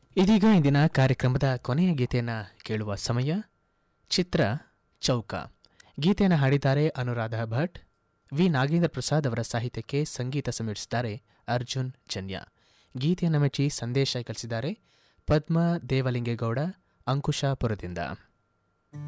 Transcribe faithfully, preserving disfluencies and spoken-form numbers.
ಇದೀಗ ಇಂದಿನ ಕಾರ್ಯಕ್ರಮದ ಕೊನೆಯ ಗೀತೆಯನ್ನು ಕೇಳುವ ಸಮಯ. ಚಿತ್ರ ಚೌಕ. ಗೀತೆಯನ್ನು ಹಾಡಿದ್ದಾರೆ ಅನುರಾಧ ಭಟ್. ವಿ ನಾಗೇಂದ್ರ ಪ್ರಸಾದ್ ಅವರ ಸಾಹಿತ್ಯಕ್ಕೆ ಸಂಗೀತ ಸಂಯೋಜಿಸಿದ್ದಾರೆ ಅರ್ಜುನ್ ಜನ್ಯ. ಗೀತೆಯನ್ನು ಮೆಚ್ಚಿ ಸಂದೇಶ ಕಳಿಸಿದ್ದಾರೆ ಪದ್ಮ ದೇವಲಿಂಗೇಗೌಡ ಅಂಕುಶಾಪುರದಿಂದ.